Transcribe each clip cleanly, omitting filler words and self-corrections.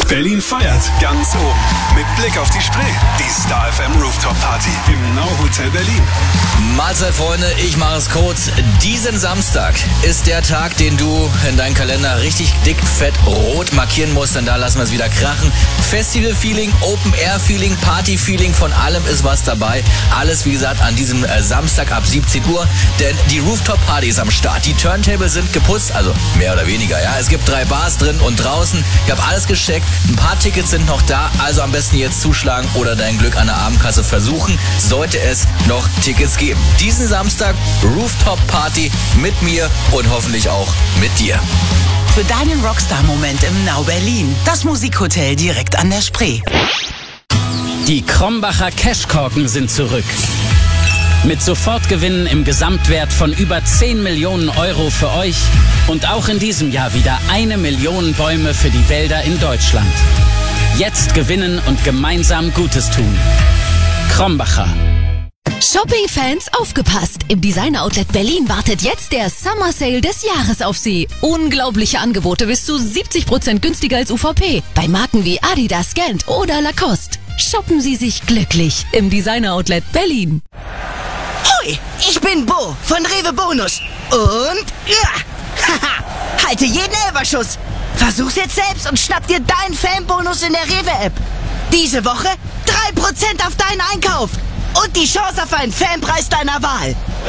Berlin feiert ganz oben. Mit Blick auf die Spree. Die Star FM Rooftop Party im Now Hotel Berlin. Mahlzeit, Freunde, ich mache es kurz. Diesen Samstag ist der Tag, den du in deinen Kalender richtig dick, fett, rot markieren musst, denn da lassen wir es wieder krachen. Festival-Feeling, Open-Air-Feeling, Party-Feeling, von allem ist was dabei. Alles, wie gesagt, an diesem Samstag ab 17 Uhr, denn die Rooftop-Party ist am Start. Die Turntables sind geputzt, also mehr oder weniger, ja. Es gibt 3 Bars drin und draußen. Ich habe alles gecheckt. Ein paar Tickets sind noch da, also am besten jetzt zuschlagen oder dein Glück an der Abendkasse versuchen, sollte es noch Tickets geben. Diesen Samstag Rooftop-Party mit mir und hoffentlich auch mit dir. Für deinen Rockstar-Moment im Now Berlin. Das Musikhotel direkt an der Spree. Die Krombacher Cashkorken sind zurück. Mit Sofortgewinnen im Gesamtwert von über 10 Millionen Euro für euch und auch in diesem Jahr wieder 1 Million Bäume für die Wälder in Deutschland. Jetzt gewinnen und gemeinsam Gutes tun. Krombacher. Shopping-Fans, aufgepasst! Im Designer-Outlet Berlin wartet jetzt der Summer Sale des Jahres auf Sie. Unglaubliche Angebote bis zu 70% günstiger als UVP. Bei Marken wie Adidas, Gant oder Lacoste. Shoppen Sie sich glücklich im Designer-Outlet Berlin. Hoi, ich bin Bo von Rewe Bonus. Und ja, haha, halte jeden Elferschuss. Versuch's jetzt selbst und schnapp dir deinen Fanbonus in der Rewe-App. Diese Woche 3% auf deinen Einkauf. Und die Chance auf einen Fanpreis deiner Wahl.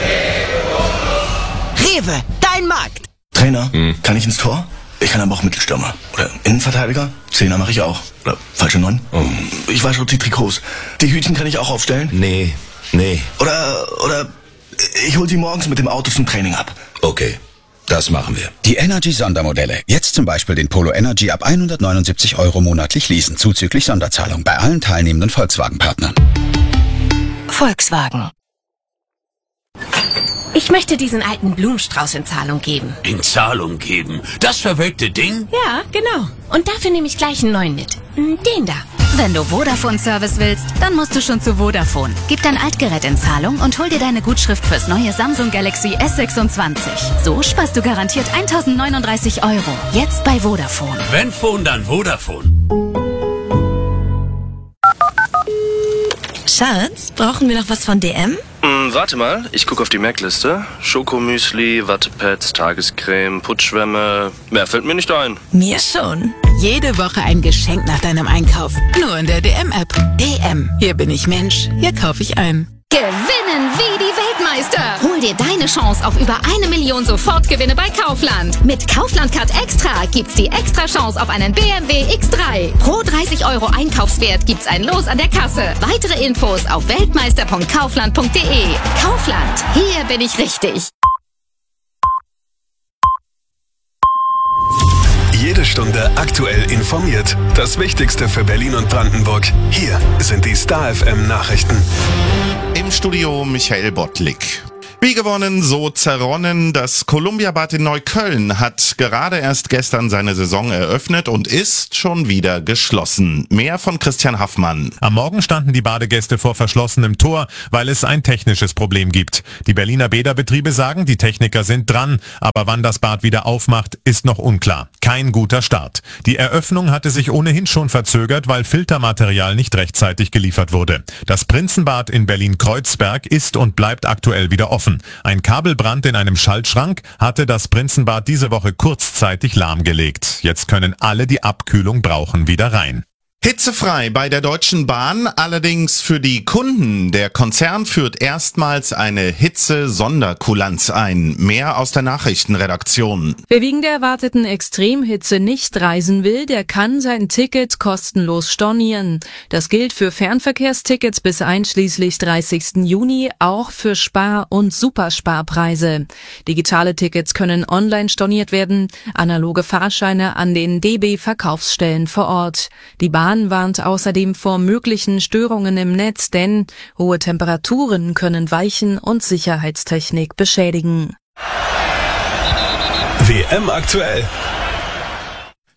Rewe, dein Markt. Trainer, kann ich ins Tor? Ich kann aber auch Mittelstürmer. Oder Innenverteidiger? Zehner mache ich auch. Oder falsche 9? Ich wasche die Trikots. Die Hütchen kann ich auch aufstellen? Nee. Oder ich hol sie morgens mit dem Auto zum Training ab. Okay, das machen wir. Die Energy-Sondermodelle. Jetzt zum Beispiel den Polo Energy ab 179 € monatlich leasen, zuzüglich Sonderzahlung bei allen teilnehmenden Volkswagen-Partnern. Volkswagen. Ich möchte diesen alten Blumenstrauß in Zahlung geben. In Zahlung geben? Das verwelkte Ding? Ja, genau. Und dafür nehme ich gleich einen neuen mit. Den da. Wenn du Vodafone-Service willst, dann musst du schon zu Vodafone. Gib dein Altgerät in Zahlung und hol dir deine Gutschrift fürs neue Samsung Galaxy S26. So sparst du garantiert 1.039 €. Jetzt bei Vodafone. Wenn Phone, dann Vodafone. Schatz, brauchen wir noch was von DM? Warte mal, ich gucke auf die Merkliste. Schokomüsli, Wattepads, Tagescreme, Putzschwämme. Mehr fällt mir nicht ein. Mir schon. Jede Woche ein Geschenk nach deinem Einkauf. Nur in der DM-App. DM. Hier bin ich Mensch. Hier kaufe ich ein. Gewinnen wie die Weltmeister. Hol dir deine Chance auf über 1 Million Sofortgewinne bei Kaufland. Mit Kaufland-Card Extra gibt's die extra Chance auf einen BMW X3. Pro 30 € Einkaufswert gibt's ein Los an der Kasse. Weitere Infos auf weltmeister.kaufland.de. Kaufland. Hier bin ich richtig. Jede Stunde aktuell informiert. Das Wichtigste für Berlin und Brandenburg. Hier sind die Star FM Nachrichten. Im Studio Michael Bottlik. Wie gewonnen, so zerronnen. Das Columbiabad in Neukölln hat gerade erst gestern seine Saison eröffnet und ist schon wieder geschlossen. Mehr von Christian Haffmann. Am Morgen standen die Badegäste vor verschlossenem Tor, weil es ein technisches Problem gibt. Die Berliner Bäderbetriebe sagen, die Techniker sind dran, aber wann das Bad wieder aufmacht, ist noch unklar. Kein guter Start. Die Eröffnung hatte sich ohnehin schon verzögert, weil Filtermaterial nicht rechtzeitig geliefert wurde. Das Prinzenbad in Berlin-Kreuzberg ist und bleibt aktuell wieder offen. Ein Kabelbrand in einem Schaltschrank hatte das Prinzenbad diese Woche kurzzeitig lahmgelegt. Jetzt können alle die Abkühlung brauchen wieder rein. Hitzefrei bei der Deutschen Bahn, allerdings für die Kunden. Der Konzern führt erstmals eine Hitze-Sonderkulanz ein. Mehr aus der Nachrichtenredaktion. Wer wegen der erwarteten Extremhitze nicht reisen will, der kann sein Ticket kostenlos stornieren. Das gilt für Fernverkehrstickets bis einschließlich 30. Juni, auch für Spar- und Supersparpreise. Digitale Tickets können online storniert werden, analoge Fahrscheine an den DB-Verkaufsstellen vor Ort. Die Bahn warnt außerdem vor möglichen Störungen im Netz, denn hohe Temperaturen können Weichen und Sicherheitstechnik beschädigen. WM aktuell.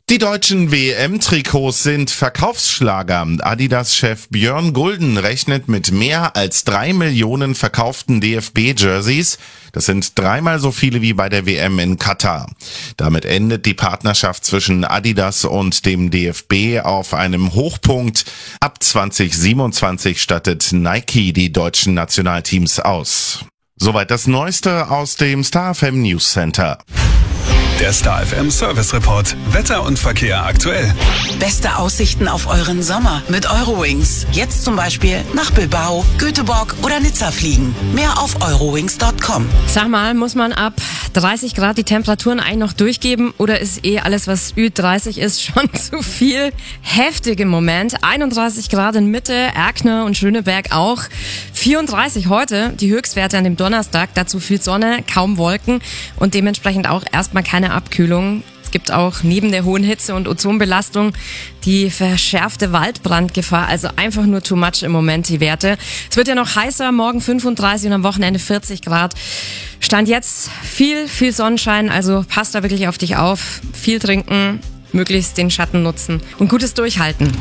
Die deutschen WM-Trikots sind Verkaufsschlager. Adidas-Chef Björn Gulden rechnet mit mehr als 3 Millionen verkauften DFB-Jerseys. Das sind 3-mal so viele wie bei der WM in Katar. Damit endet die Partnerschaft zwischen Adidas und dem DFB auf einem Hochpunkt. Ab 2027 stattet Nike die deutschen Nationalteams aus. Soweit das Neueste aus dem Star FM News Center. Der Star FM Service Report. Wetter und Verkehr aktuell. Beste Aussichten auf euren Sommer mit Eurowings. Jetzt zum Beispiel nach Bilbao, Göteborg oder Nizza fliegen. Mehr auf eurowings.com. Sag mal, muss man ab 30 Grad die Temperaturen eigentlich noch durchgeben oder ist alles, was Ü30 ist, schon zu viel? Heftig im Moment. 31 Grad in Mitte, Erkner und Schöneberg auch. 34 heute, die Höchstwerte an dem Donnerstag. Dazu viel Sonne, kaum Wolken und dementsprechend auch erstmal keine Abkühlung. Es gibt auch neben der hohen Hitze und Ozonbelastung die verschärfte Waldbrandgefahr. Also einfach nur too much im Moment die Werte. Es wird ja noch heißer, morgen 35 und am Wochenende 40 Grad. Stand jetzt viel Sonnenschein, also passt da wirklich auf dich auf. Viel trinken, möglichst den Schatten nutzen und gutes Durchhalten.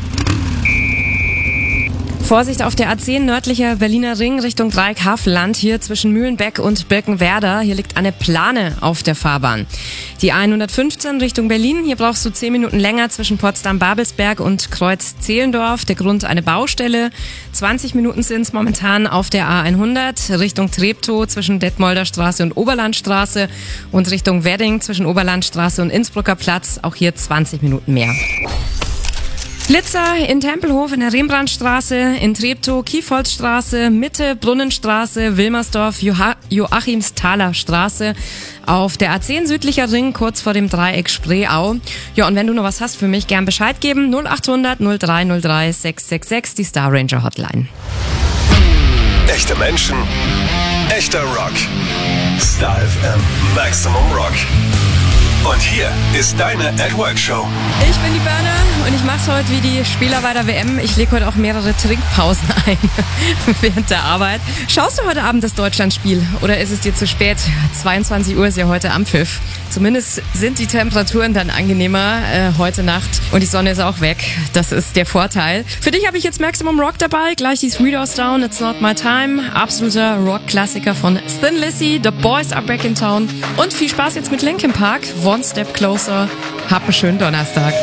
Vorsicht auf der A10 nördlicher Berliner Ring Richtung Dreieck-Havelland, hier zwischen Mühlenbeck und Birkenwerder. Hier liegt eine Plane auf der Fahrbahn. Die A115 Richtung Berlin, hier brauchst du 10 Minuten länger zwischen Potsdam-Babelsberg und Kreuz-Zehlendorf. Der Grund eine Baustelle. 20 Minuten sind es momentan auf der A100 Richtung Treptow zwischen Detmolder Straße und Oberlandstraße und Richtung Wedding zwischen Oberlandstraße und Innsbrucker Platz. Auch hier 20 Minuten mehr. Blitzer in Tempelhof in der Rembrandtstraße, in Treptow, Kiefholzstraße, Mitte, Brunnenstraße, Wilmersdorf, Joachimsthaler Straße, auf der A10 südlicher Ring, kurz vor dem Dreieck Spreeau. Ja, und wenn du noch was hast für mich, gern Bescheid geben. 0800 0303 666, die Star Ranger Hotline. Echte Menschen, echter Rock. Star FM Maximum Rock. Und hier ist deine At-Work-Show. Ich bin die Berner und ich mach's heute wie die Spieler bei der WM. Ich lege heute auch mehrere Trinkpausen ein während der Arbeit. Schaust du heute Abend das Deutschlandspiel oder ist es dir zu spät? 22 Uhr ist ja heute Anpfiff. Zumindest sind die Temperaturen dann angenehmer heute Nacht und die Sonne ist auch weg. Das ist der Vorteil. Für dich habe ich jetzt Maximum Rock dabei. Gleich die Three Doors Down, It's Not My Time. Absoluter Rock-Klassiker von Thin Lizzy. The Boys Are Back in Town. Und viel Spaß jetzt mit Linkin Park. One Step Closer. Hab einen schönen Donnerstag.